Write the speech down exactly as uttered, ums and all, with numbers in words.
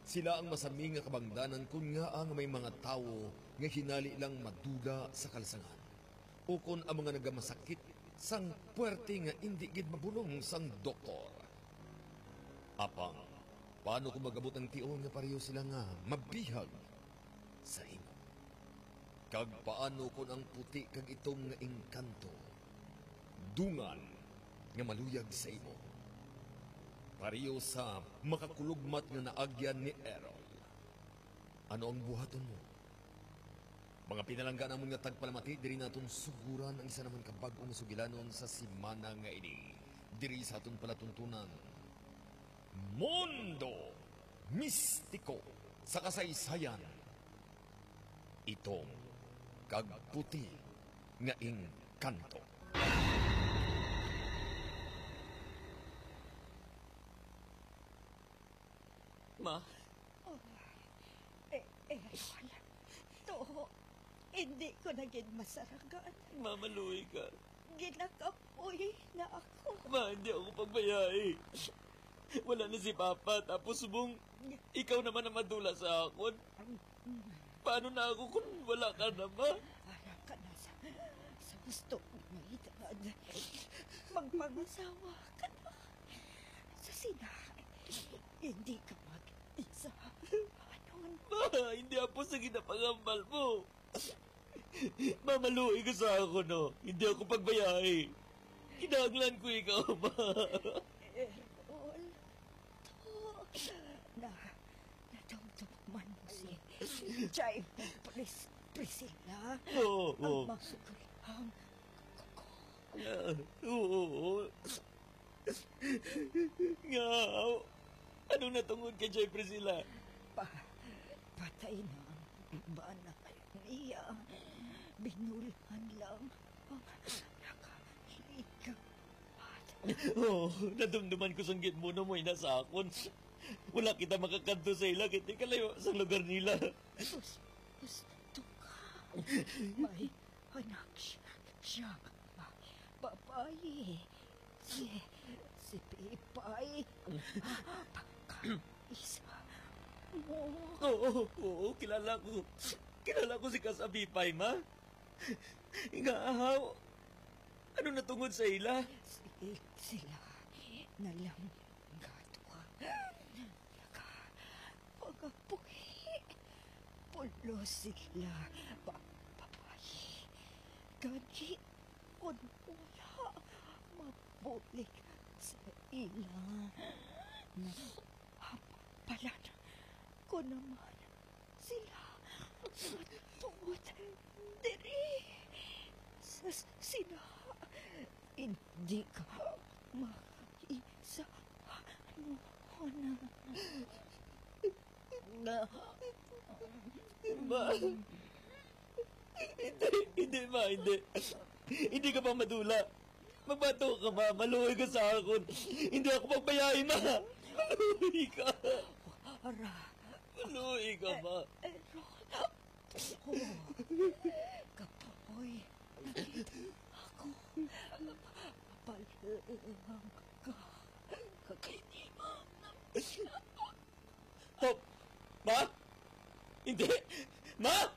Sila ang masami nga kabangdanan kung nga ang may mga tawo nga hinali lang madula sa kalsangan. O kung ang mga nagamasakit sang puwerte nga hindi gid mabulong sang doktor. Apang, paano kung magabot ang tion nga pareho sila nga mabihag sa imo? Kag paano kung ang puti kag itong nga engkanto dungan nga maluyag sa imo? Pareho sa makakulugmat nga naagyan ni Errol. Ano ang buhaton mo? Mga pinalangga namon nga tagpalamati, diri naton suguran ang isa naman kabag-ong sugilanon sa simana nga ini. Diri sa aton palatuntunan, Mundo Mistiko sa kasaysayan. Itong kagputi nga engkanto. Ma? Oh, eh, eh, wala. To, hindi ko naging masaragan. Ma, maluwi ka. Ginakapoy na ako. Ma, hindi ako pagbayay. Wala na si Papa, tapos subong ikaw naman ang madula sa akin. Paano na ako kung wala ka na, Ma? Para ka na sa, sa gusto mo na edad. Magpangasawa ka na. Sa sinahay, hindi ka mag-isa. Ano? Ma, hindi ako sa ginapangambal mo. Ma, maluwi ka sa ako, no? Hindi ako pagbayay. Kinahanglan ko ikaw, Ma. Errol, to, na, nadamdaman mo si Chay Pris, Priscilla. Oo, oo. Ang masugulang ko. Uh, oo, oo. Ngaw, anong natungod kay Joy Priscilla? Pa, patay na ang iba na niya. Binulhan lang ang nakahiga. Oo, oh, nadumduman ko sanggit mo na mo'y nasa akon. Wala kita makakanto sa ila, kiti kalayo sa lugar nila. Gus, gusto ka. May anak siya, siya may babae. Si, si Pipay. Pagkaisa mo. Oo, oo, kilala ko. Kilala ko si Kasabipay, Ma. Ingaahaw. Ano natungod sa ila? Si, sila na lang gato ka. Naka, pagapuhi. Pulo sila. Pa, papayi. Gani, kung wala, mabulik sa ila. Na, hapalan ko naman sila. Matungod diri sa sina. Hindi ka mag-isa mo na. Na. Ma. Hindi, hindi, Ma, hindi. Hindi ka pa madula. Magbato ka, Ma. Maluwi ka sa akin. Hindi ako magbayain, Ma. Maluwi ka. Para. Maluwi ka, Ma. Errol. Oh, kapoy. Ako. Papalang ka. Kakini mo. Oh, Ma? Hindi. Ma?